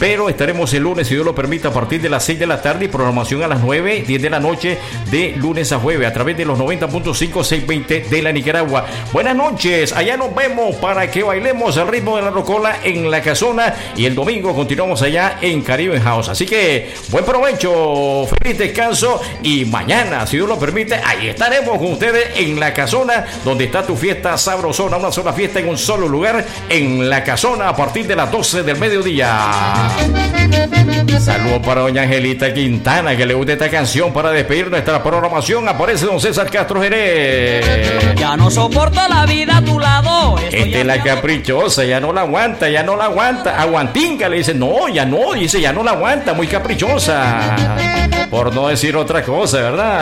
pero estaremos el lunes, si Dios lo permite, a partir de las 6 de la tarde y programación a las 9, 10 de la noche de lunes a jueves a través de los 90.5 620 de la Nicaragua. Buenas noches, allá nos vemos para que bailemos al ritmo de la rocola en la casona y el domingo continuamos allá en Caribe House. Así que buen provecho, feliz descanso y mañana, si Dios lo permite, ahí estaremos con ustedes en la casona, donde está tu fiesta sabrosona, una sola fiesta en un solo lugar, en la casona a partir de las 12 del mediodía. Saludos para doña Angelita Quintana, que le gusta esta canción para despedir nuestra programación. Aparece don César Castro Jerez. Ya no soporto la vida a tu lado. Esta es la caprichosa, ya no la aguanta, ya no la aguanta. Aguantinca le dice, no, ya no, dice, ya no la aguanta, muy caprichosa. Por no decir otra cosa, ¿verdad?